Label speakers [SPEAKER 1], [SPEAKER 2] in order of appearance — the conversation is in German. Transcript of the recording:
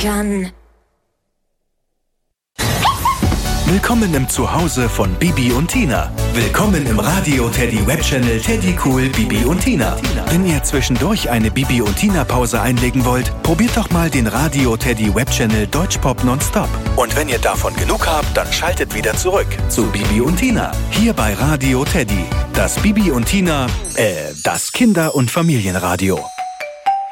[SPEAKER 1] kann.
[SPEAKER 2] Willkommen im Zuhause von Bibi und Tina. Willkommen im Radio Teddy Webchannel Teddy Cool Bibi und Tina. Wenn ihr zwischendurch eine Bibi und Tina Pause einlegen wollt, probiert doch mal den Radio Teddy Webchannel Deutschpop Nonstop. Und wenn ihr davon genug habt, dann schaltet wieder zurück zu Bibi und Tina. Hier bei Radio Teddy. Das Bibi und Tina, das Kinder- und Familienradio.